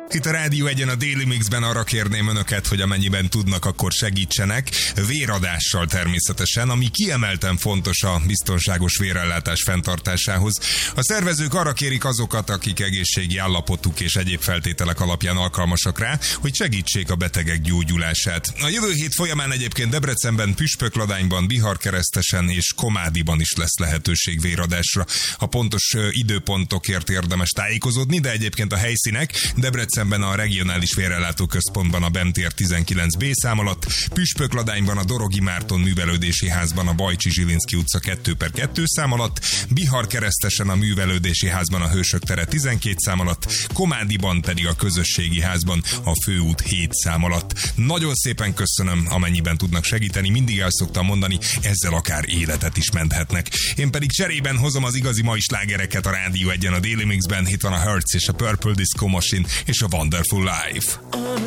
Itt a Rádió Egyen a Daily Mixben arra kérném önöket, hogy amennyiben tudnak, akkor segítsenek. Véradással természetesen, ami kiemelten fontos a biztonságos vérellátás fenntartásához. A szervezők arra kérik azokat, akik egészségi állapotuk és egyéb feltételek alapján alkalmasak rá, hogy segítsék a betegek gyógyulását. A jövő hét folyamán egyébként Debrecenben, Püspökladányban, Biharkeresztesen és Komádiban is lesz lehetőség véradásra. A pontos időpontokért érdemes tájékozódni, de egyébként a helyszínek Debrecenben a regionális vérellátó központban a BEM tér 19B szám alatt, Püspökladányban a Dorogi Márton művelődési házban a Bajcsi Zsilinszky utca 2/2 szám alatt, Biharkeresztesen a művelődési házban a Hősök tere 12 szám alatt, Komádiban pedig a közösségi házban a Főút 7 szám alatt. Nagyon szépen köszönöm, amennyiben tudnak segíteni, mindig el szoktam mondani, ezzel akár életet is menthetnek. Én pedig cserében hozom az igazi mai slágereket a Rádió Egyen a Daily Mixben. Itt van a Hertz és a Purple Disco Machine és a Wonderful Life.